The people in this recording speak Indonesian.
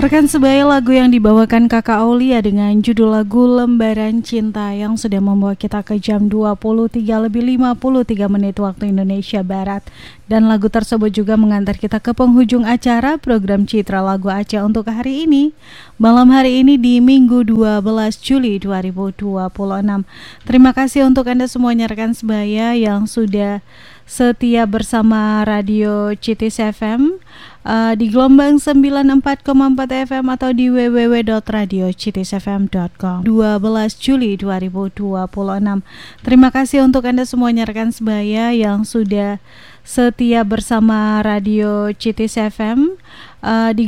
Rekan sebaya, lagu yang dibawakan Kakak Aulia dengan judul lagu Lembaran Cinta yang sudah membawa kita ke jam 23:53 waktu Indonesia Barat. Dan lagu tersebut juga mengantar kita ke penghujung acara program Citra Lagu Aceh untuk hari ini. Malam hari ini di Minggu 12 Juli 2026. Terima kasih untuk Anda semuanya rekan sebaya yang sudah setia bersama Radio Citis FM di gelombang 94,4 FM atau di www.radiocitisfm.com. 12 Juli 2026. Terima kasih untuk Anda semuanya rekan sebaya yang sudah setia bersama Radio Citis FM di